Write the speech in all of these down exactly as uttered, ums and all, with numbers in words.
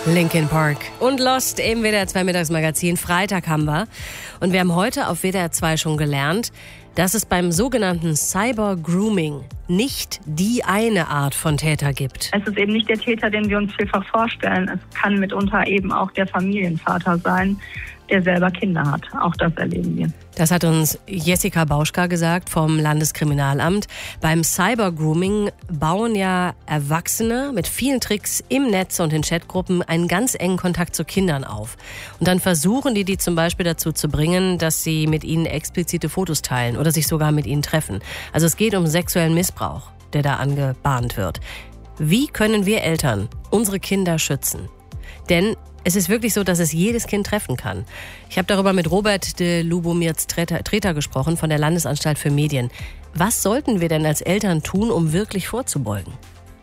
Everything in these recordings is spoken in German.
Linkin Park und Lost im W D R zwei Mittagsmagazin. Freitag haben wir. Und wir haben heute auf W D R zwei schon gelernt, dass es beim sogenannten Cyber-Grooming nicht die eine Art von Täter gibt. Es ist eben nicht der Täter, den wir uns vielfach vorstellen. Es kann mitunter eben auch der Familienvater sein, der selber Kinder hat. Auch das erleben wir. Das hat uns Jessica Bauschka gesagt vom Landeskriminalamt. Beim Cyber-Grooming bauen ja Erwachsene mit vielen Tricks im Netz und in Chatgruppen einen ganz engen Kontakt zu Kindern auf. Und dann versuchen die, die zum Beispiel dazu zu bringen, dass sie mit ihnen explizite Fotos teilen oder sich sogar mit ihnen treffen. Also es geht um sexuellen Missbrauch, der da angebahnt wird. Wie können wir Eltern unsere Kinder schützen? Denn es ist wirklich so, dass es jedes Kind treffen kann. Ich habe darüber mit Robert de Lubomirtz-Treter gesprochen von der Landesanstalt für Medien. Was sollten wir denn als Eltern tun, um wirklich vorzubeugen?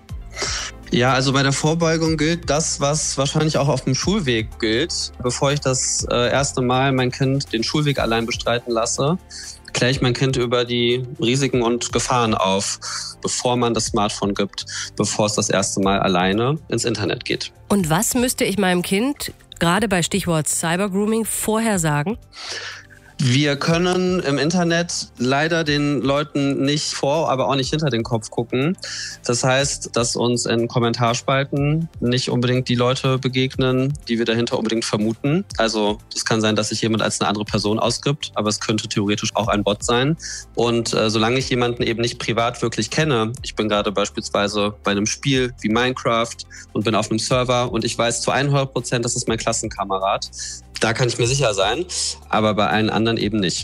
Ja, also bei der Vorbeugung gilt das, was wahrscheinlich auch auf dem Schulweg gilt. Bevor ich das äh, erste Mal mein Kind den Schulweg allein bestreiten lasse, kläre ich mein Kind über die Risiken und Gefahren auf, bevor man das Smartphone gibt, bevor es das erste Mal alleine ins Internet geht. Und was müsste ich meinem Kind, gerade bei Stichwort Cybergrooming, vorher sagen? Wir können im Internet leider den Leuten nicht vor, aber auch nicht hinter den Kopf gucken. Das heißt, dass uns in Kommentarspalten nicht unbedingt die Leute begegnen, die wir dahinter unbedingt vermuten. Also es kann sein, dass sich jemand als eine andere Person ausgibt, aber es könnte theoretisch auch ein Bot sein. Und äh, solange ich jemanden eben nicht privat wirklich kenne, ich bin gerade beispielsweise bei einem Spiel wie Minecraft und bin auf einem Server und ich weiß zu hundert Prozent, das ist mein Klassenkamerad, da kann ich mir sicher sein, aber bei allen anderen eben nicht.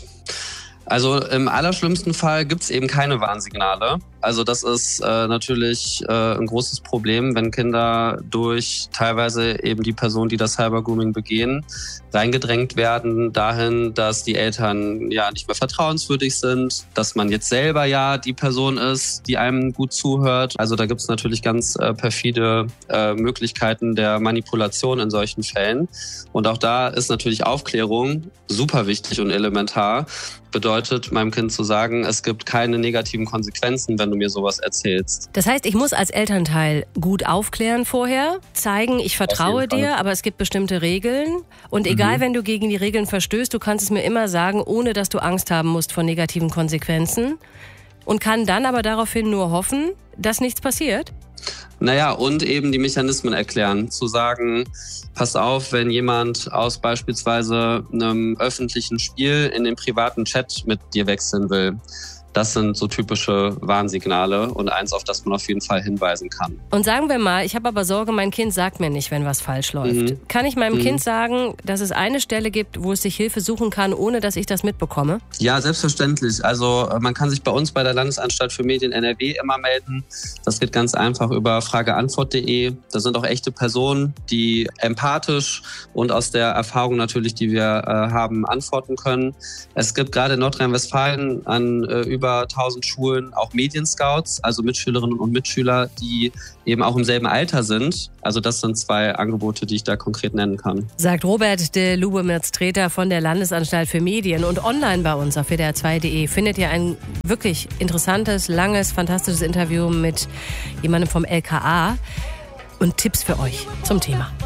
Also im allerschlimmsten Fall gibt es eben keine Warnsignale. Also das ist äh, natürlich äh, ein großes Problem, wenn Kinder durch teilweise eben die Person, die das Cybergrooming begehen, reingedrängt werden dahin, dass die Eltern ja nicht mehr vertrauenswürdig sind, dass man jetzt selber ja die Person ist, die einem gut zuhört. Also da gibt es natürlich ganz äh, perfide äh, Möglichkeiten der Manipulation in solchen Fällen. Und auch da ist natürlich Aufklärung super wichtig und elementar. Bedeutet, meinem Kind zu sagen, es gibt keine negativen Konsequenzen, wenn du mir sowas erzählst. Das heißt, ich muss als Elternteil gut aufklären vorher, zeigen, ich vertraue dir, aber es gibt bestimmte Regeln. Und egal, mhm. wenn du gegen die Regeln verstößt, du kannst es mir immer sagen, ohne dass du Angst haben musst vor negativen Konsequenzen. Und kann dann aber daraufhin nur hoffen, dass nichts passiert. Naja, und eben die Mechanismen erklären. Zu sagen, pass auf, wenn jemand aus beispielsweise einem öffentlichen Spiel in den privaten Chat mit dir wechseln will. Das sind so typische Warnsignale und eins, auf das man auf jeden Fall hinweisen kann. Und sagen wir mal, ich habe aber Sorge, mein Kind sagt mir nicht, wenn was falsch läuft. Mhm. Kann ich meinem mhm. Kind sagen, dass es eine Stelle gibt, wo es sich Hilfe suchen kann, ohne dass ich das mitbekomme? Ja, selbstverständlich. Also man kann sich bei uns bei der Landesanstalt für Medien N R W immer melden. Das geht ganz einfach über frageantwort punkt de. Da sind auch echte Personen, die empathisch und aus der Erfahrung natürlich, die wir äh, haben, antworten können. Es gibt gerade in Nordrhein-Westfalen an äh, über tausend Schulen auch Medienscouts, also Mitschülerinnen und Mitschüler, die eben auch im selben Alter sind. Also das sind zwei Angebote, die ich da konkret nennen kann. Sagt Robert de Lubomirtz-Treter von der Landesanstalt für Medien. Und online bei uns auf W D R zwei punkt de findet ihr ein wirklich interessantes, langes, fantastisches Interview mit jemandem vom L K A und Tipps für euch zum Thema.